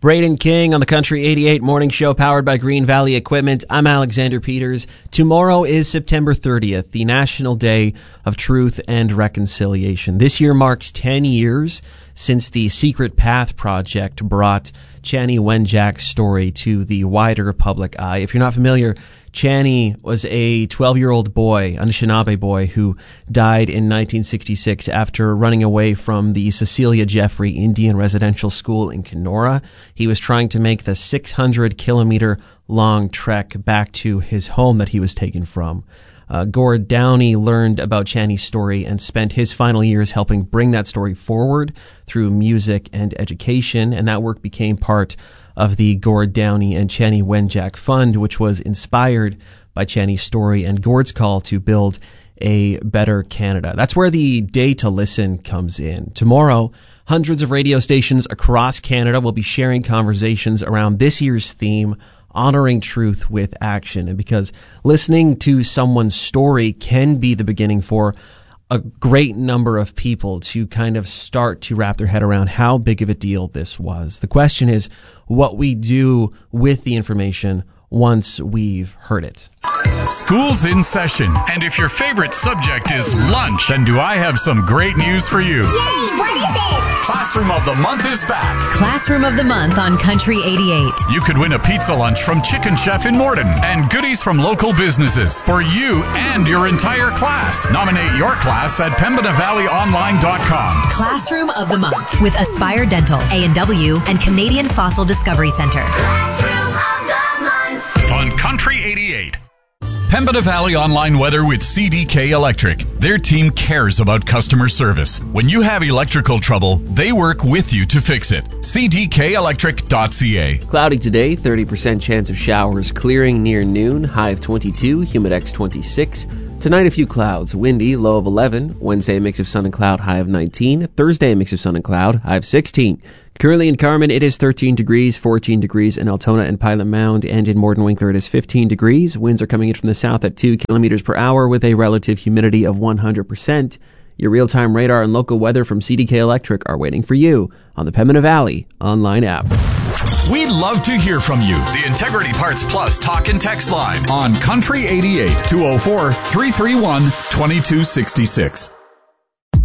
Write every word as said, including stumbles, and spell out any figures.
Braden King on the Country eighty-eight Morning Show, powered by Green Valley Equipment. I'm Alexander Peters. Tomorrow is September thirtieth, the National Day of Truth and Reconciliation. This year marks ten years since the Secret Path Project brought Chanie Wenjack's story to the wider public eye. If you're not familiar, Chanie was a twelve-year-old boy, Anishinaabe boy, who died in nineteen sixty-six after running away from the Cecilia Jeffrey Indian Residential School in Kenora. He was trying to make the six hundred kilometer long trek back to his home that he was taken from. Uh, Gord Downie learned about Chanie's story and spent his final years helping bring that story forward through music and education, and that work became part of the Gord Downie and Chanie Wenjack Fund, which was inspired by Chanie's story and Gord's call to build a better Canada. That's where the Day to Listen comes in. Tomorrow, hundreds of radio stations across Canada will be sharing conversations around this year's theme, honoring truth with action. And because listening to someone's story can be the beginning for a great number of people to kind of start to wrap their head around how big of a deal this was. The question is what we do with the information once we've heard it. School's in session, and if your favorite subject is lunch, then do I have some great news for you. Yay, what is it? Classroom of the Month is back. Classroom of the Month on Country eighty-eight. You could win a pizza lunch from Chicken Chef in Morden and goodies from local businesses for you and your entire class. Nominate your class at pembina valley online dot com. Classroom of the Month with Aspire Dental, A and W, and Canadian Fossil Discovery Center. Classroom of the Month on Country eighty-eight. Pembina Valley Online Weather with C D K Electric. Their team cares about customer service. When you have electrical trouble, they work with you to fix it. c d k electric dot c a. Cloudy today, thirty percent chance of showers clearing near noon, high of twenty-two, humidex twenty-six. Tonight a few clouds, windy, low of eleven. Wednesday a mix of sun and cloud, high of nineteen. Thursday a mix of sun and cloud, high of sixteen. Currently in Carmen, it is thirteen degrees, fourteen degrees in Altona and Pilot Mound, and in Morden Winkler it is fifteen degrees. Winds are coming in from the south at two kilometers per hour with a relative humidity of one hundred percent. Your real-time radar and local weather from C D K Electric are waiting for you on the Pembina Valley online app. We'd love to hear from you. The Integrity Parts Plus talk and text line on Country eighty-eight, two oh four, three three one, two two six six.